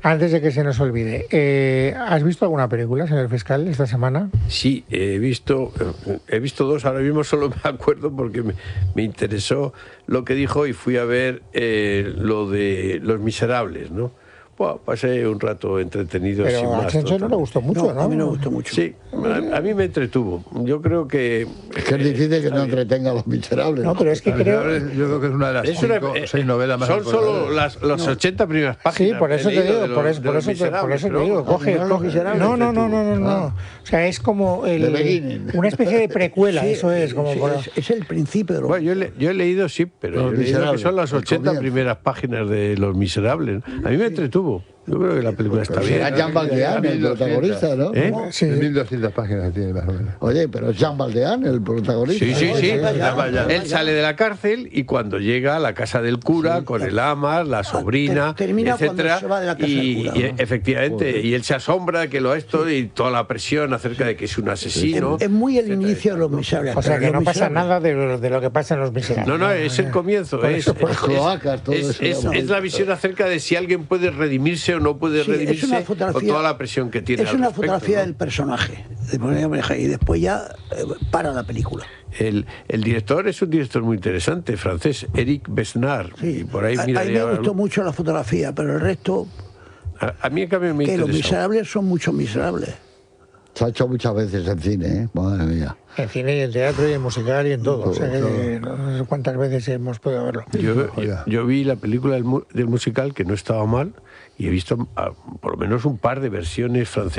Antes de que se nos olvide, ¿has visto alguna película, señor fiscal, esta semana? Sí, he visto dos, ahora mismo solo me acuerdo porque me interesó lo que dijo y fui a ver lo de Los Miserables, ¿no? Bueno, pasé un rato entretenido. Pero sin a más, Chencho no le gustó mucho, ¿no? A mí no me gustó mucho. Sí, a mí me entretuvo. Yo creo que... Es que es difícil que no entretenga a Los Miserables. No, pero es que creo... Yo creo que es una de las seis novelas más son importantes. solo las 80 primeras páginas. Sí, por eso te digo, por eso te digo, coge... No. O sea, es como una especie de precuela, Sí, eso es. Como es el principio de lo Bueno, yo he leído, sí, pero yo he leído que son las 80 primeras páginas de Los Miserables. A mí me entretuvo. Yo creo que la película está bien. Era Jean Valjean el protagonista, ¿no? Sí. 1200 páginas tiene más o menos. Oye, pero es Jean Valjean el protagonista. Sí. Vaya. Él sale de la cárcel y cuando llega a la casa del cura con el ama, la sobrina, termina etcétera, cuando se va de la casa del cura, y ¿no? efectivamente, y él se asombra de que lo esto y toda la presión acerca de que es un asesino. Es muy el inicio de Los Miserables. O sea, que pero no Los pasa Miserables- nada de lo que pasa en Los Miserables. No, es el comienzo. Es cloacas, todo eso. es la visión acerca de si alguien puede redimirse o no puede Sí, redimirse es una con fotografía, toda la presión que tiene. es al una respecto, fotografía ¿no? del personaje, y después ya para la película. El director es un director muy interesante, francés, Eric Besnard. Sí. Y por ahí a mí miraría me gustó mucho la fotografía, pero el resto, a mí en cambio me que Los interesó. Miserables son muchos miserables. Se ha hecho muchas veces en cine, ¿eh? Madre mía. En cine y en teatro y en musical y en todo. O sea, que no sé cuántas veces hemos podido verlo. Yo vi la película del musical, que no estaba mal, y he visto por lo menos un par de versiones francesas